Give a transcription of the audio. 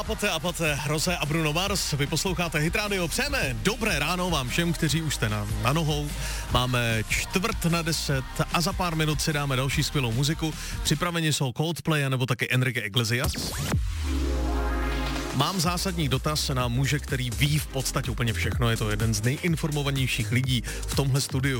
Apote, Rose a Bruno Mars, vy posloucháte Hit Radio. Přejeme dobré ráno vám všem, kteří už jste na nohou. Máme 9:45 a za pár minut si dáme další skvělou muziku. Připraveni jsou Coldplay nebo taky Enrique Iglesias. Mám zásadní dotaz na muže, který ví v podstatě úplně všechno. Je to jeden z nejinformovanějších lidí v tomhle studiu.